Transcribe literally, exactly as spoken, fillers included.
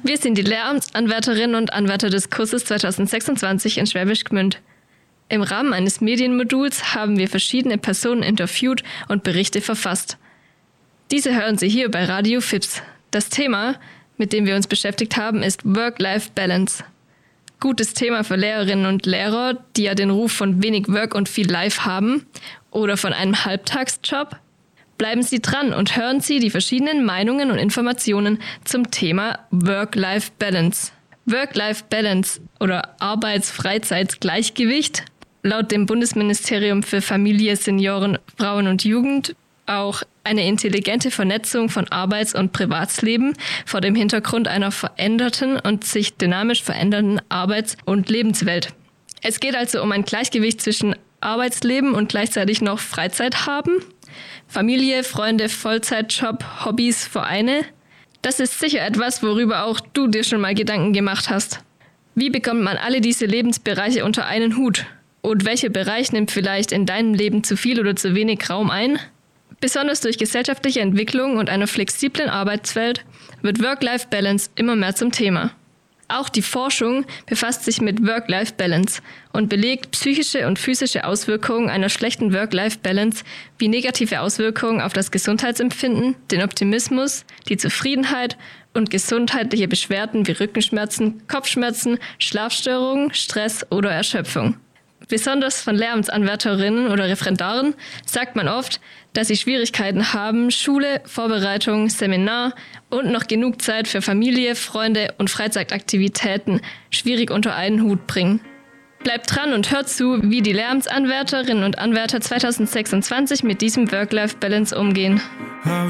Wir sind die Lehramtsanwärterinnen und Anwärter des Kurses zwanzig sechsundzwanzig in Schwäbisch Gmünd. Im Rahmen eines Medienmoduls haben wir verschiedene Personen interviewt und Berichte verfasst. Diese hören Sie hier bei Radio Fips. Das Thema, mit dem wir uns beschäftigt haben, ist Work-Life-Balance. Gutes Thema für Lehrerinnen und Lehrer, die ja den Ruf von wenig Work und viel Life haben oder von einem Halbtagsjob. Bleiben Sie dran und hören Sie die verschiedenen Meinungen und Informationen zum Thema Work-Life-Balance. Work-Life-Balance oder Arbeits-Freizeit-Gleichgewicht, laut dem Bundesministerium für Familie, Senioren, Frauen und Jugend auch eine intelligente Vernetzung von Arbeits- und Privatsleben vor dem Hintergrund einer veränderten und sich dynamisch verändernden Arbeits- und Lebenswelt. Es geht also um ein Gleichgewicht zwischen Arbeitsleben und gleichzeitig noch Freizeit haben, Familie, Freunde, Vollzeitjob, Hobbys, Vereine. Das ist sicher etwas, worüber auch du dir schon mal Gedanken gemacht hast. Wie bekommt man alle diese Lebensbereiche unter einen Hut? Und welcher Bereich nimmt vielleicht in deinem Leben zu viel oder zu wenig Raum ein? Besonders durch gesellschaftliche Entwicklung und einer flexiblen Arbeitswelt wird Work-Life-Balance immer mehr zum Thema. Auch die Forschung befasst sich mit Work-Life-Balance und belegt psychische und physische Auswirkungen einer schlechten Work-Life-Balance wie negative Auswirkungen auf das Gesundheitsempfinden, den Optimismus, die Zufriedenheit und gesundheitliche Beschwerden wie Rückenschmerzen, Kopfschmerzen, Schlafstörungen, Stress oder Erschöpfung. Besonders von Lehramtsanwärterinnen oder Referendaren sagt man oft, dass sie Schwierigkeiten haben, Schule, Vorbereitung, Seminar und noch genug Zeit für Familie, Freunde und Freizeitaktivitäten schwierig unter einen Hut bringen. Bleibt dran und hört zu, wie die Lehramtsanwärterinnen und Anwärter zwanzig sechsundzwanzig mit diesem Work-Life-Balance umgehen.